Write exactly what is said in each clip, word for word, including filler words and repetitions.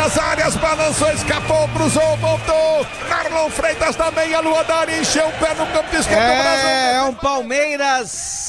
das áreas, balançou, escapou, cruzou, voltou. Marlon Freitas também, a Lua Dari encheu o pé no campo de esquerda do Brasil. É um Palmeiras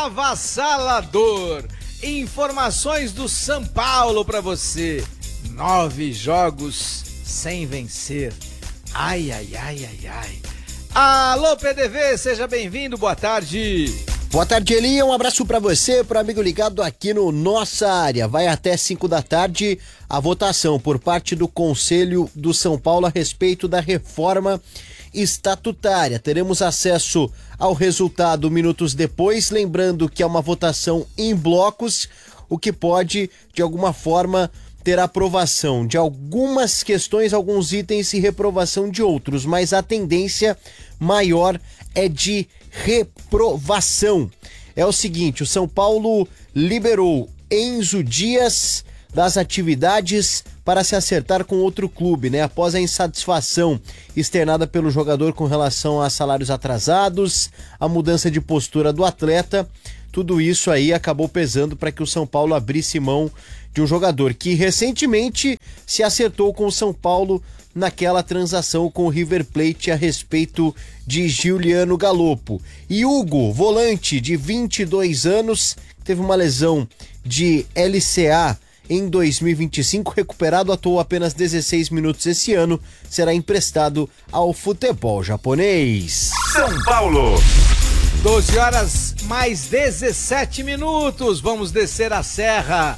avassalador. Informações do São Paulo pra você. Nove jogos sem vencer. Ai, ai, ai, ai, ai. Alô, P D V, seja bem-vindo, boa tarde. Boa tarde, Eli, um abraço pra você, pro amigo ligado aqui no Nossa Área. Vai até cinco da tarde a votação por parte do Conselho do São Paulo a respeito da reforma estatutária. Teremos acesso ao resultado minutos depois, lembrando que é uma votação em blocos, o que pode, de alguma forma, ter aprovação de algumas questões, alguns itens e reprovação de outros, mas a tendência maior é de reprovação. É o seguinte, o São Paulo liberou Enzo Dias das atividades para se acertar com outro clube, né? Após a insatisfação externada pelo jogador com relação a salários atrasados, a mudança de postura do atleta, tudo isso aí acabou pesando para que o São Paulo abrisse mão de um jogador que recentemente se acertou com o São Paulo naquela transação com o River Plate a respeito de Giuliano Galoppo. E Hugo, volante de vinte e dois anos, teve uma lesão de L C A em dois mil e vinte e cinco, recuperado, atuou apenas dezesseis minutos esse ano, será emprestado ao futebol japonês. São Paulo. doze horas mais dezessete minutos, vamos descer a serra.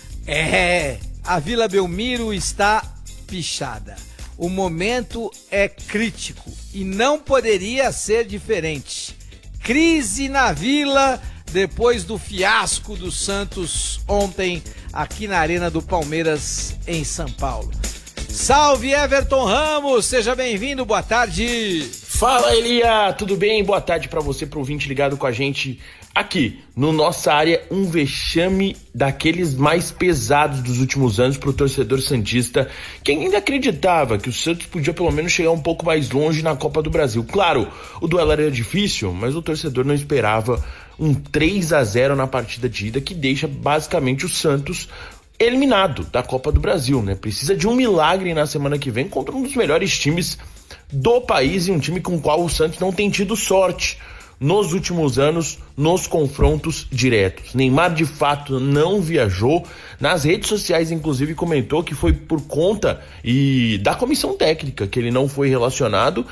É, a Vila Belmiro está pichada. O momento é crítico e não poderia ser diferente. Crise na Vila depois do fiasco do Santos ontem aqui na Arena do Palmeiras em São Paulo. Salve Everton Ramos, seja bem-vindo, boa tarde. Fala Elia, tudo bem? Boa tarde pra você, pro ouvinte ligado com a gente aqui no Nossa Área. Um vexame daqueles mais pesados dos últimos anos pro torcedor santista, que ainda acreditava que o Santos podia pelo menos chegar um pouco mais longe na Copa do Brasil. Claro, o duelo era difícil, mas o torcedor não esperava um três a zero na partida de ida, que deixa basicamente o Santos eliminado da Copa do Brasil, né? Precisa de um milagre na semana que vem contra um dos melhores times do país e um time com o qual o Santos não tem tido sorte nos últimos anos nos confrontos diretos. Neymar de fato não viajou, nas redes sociais inclusive comentou que foi por conta e da comissão técnica que ele não foi relacionado,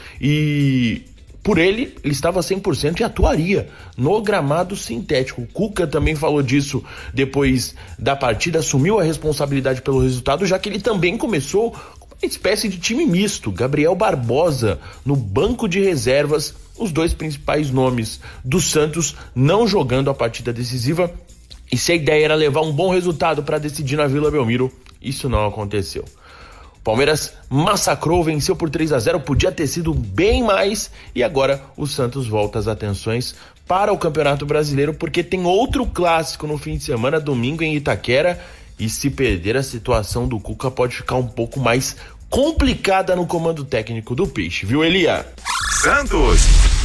e por ele, ele estava cem por cento e atuaria no gramado sintético. O Cuca também falou disso depois da partida, assumiu a responsabilidade pelo resultado, já que ele também começou com uma espécie de time misto. Gabriel Barbosa no banco de reservas, os dois principais nomes do Santos não jogando a partida decisiva. E se a ideia era levar um bom resultado para decidir na Vila Belmiro, isso não aconteceu. Palmeiras massacrou, venceu por três a zero, podia ter sido bem mais, e agora o Santos volta as atenções para o Campeonato Brasileiro, porque tem outro clássico no fim de semana, domingo em Itaquera, e se perder a situação do Cuca pode ficar um pouco mais complicada no comando técnico do Peixe, viu, Elia? Santos.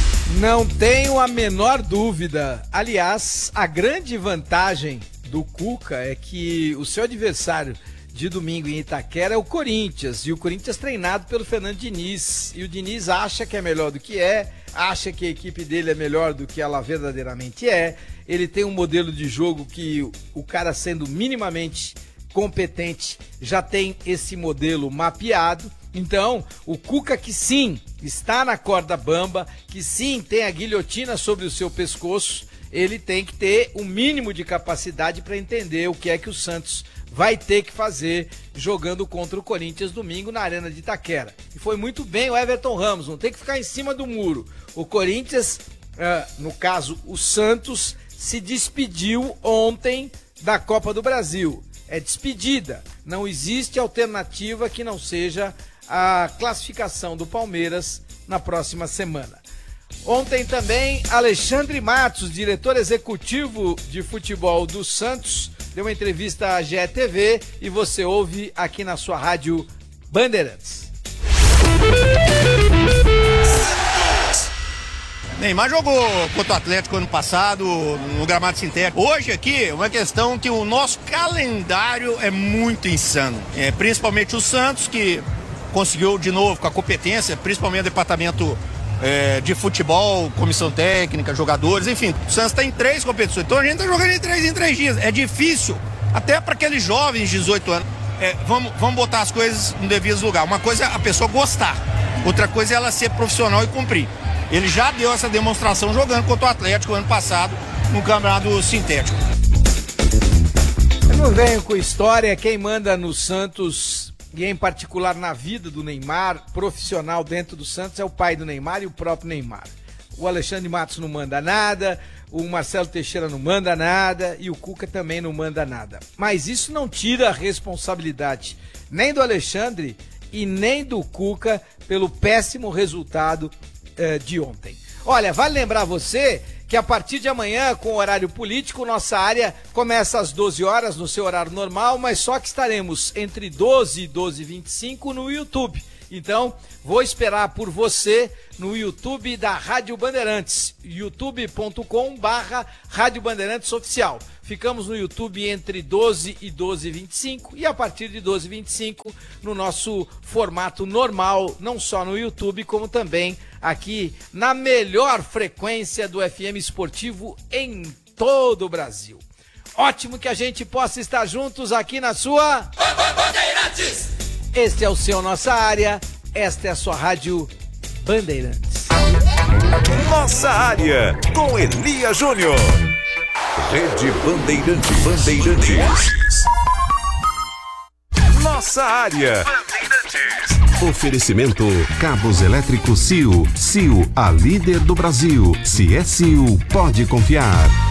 Não tenho a menor dúvida. Aliás, a grande vantagem do Cuca é que o seu adversário de domingo em Itaquera é o Corinthians, e o Corinthians treinado pelo Fernando Diniz, e o Diniz acha que é melhor do que é, acha que a equipe dele é melhor do que ela verdadeiramente é, ele tem um modelo de jogo que o cara, sendo minimamente competente, já tem esse modelo mapeado. Então, o Cuca, que sim, está na corda bamba, que sim, tem a guilhotina sobre o seu pescoço, ele tem que ter o mínimo de capacidade para entender o que é que o Santos vai ter que fazer jogando contra o Corinthians domingo na Arena de Itaquera. E foi muito bem o Everton Ramos, não tem que ficar em cima do muro. O Corinthians, uh, no caso o Santos, se despediu ontem da Copa do Brasil. É despedida, não existe alternativa que não seja a classificação do Palmeiras na próxima semana. Ontem também, Alexandre Matos, diretor executivo de futebol do Santos, deu uma entrevista à G E T V e você ouve aqui na sua rádio Bandeirantes. Neymar jogou contra o Atlético ano passado, no gramado sintético. Hoje aqui é uma questão que o nosso calendário é muito insano. É, principalmente o Santos, que conseguiu de novo com a competência, principalmente o departamento é, de futebol, comissão técnica, jogadores, enfim. O Santos está em três competições, então a gente está jogando em três em três dias. É difícil, até para aqueles jovens de dezoito anos. É, vamos, vamos botar as coisas no devido lugar. Uma coisa é a pessoa gostar, outra coisa é ela ser profissional e cumprir. Ele já deu essa demonstração jogando contra o Atlético ano passado no campeonato sintético. Eu não venho com história, quem manda no Santos, e em particular na vida do Neymar, profissional dentro do Santos, é o pai do Neymar e o próprio Neymar. O Alexandre Matos não manda nada, o Marcelo Teixeira não manda nada e o Cuca também não manda nada. Mas isso não tira a responsabilidade nem do Alexandre e nem do Cuca pelo péssimo resultado de ontem. Olha, vale lembrar você que a partir de amanhã, com o horário político, nossa área começa às doze horas no seu horário normal, mas só que estaremos entre doze e doze e vinte e cinco no YouTube. Então, vou esperar por você no YouTube da Rádio Bandeirantes, youtube ponto com barra Rádio Bandeirantes Oficial. Ficamos no YouTube entre doze e doze e vinte e cinco e a partir de doze e vinte e cinco no nosso formato normal, não só no YouTube, como também aqui na melhor frequência do F M Esportivo em todo o Brasil. Ótimo que a gente possa estar juntos aqui na sua Bandeirantes. Este é o seu Nossa Área, esta é a sua Rádio Bandeirantes. Nossa Área, com Elia Júnior. Rede Bandeirantes. Bandeirantes. Nossa Área. Bandeirantes. Oferecimento Cabos Elétricos C I O. C I O, a líder do Brasil. Se é C I O, pode confiar.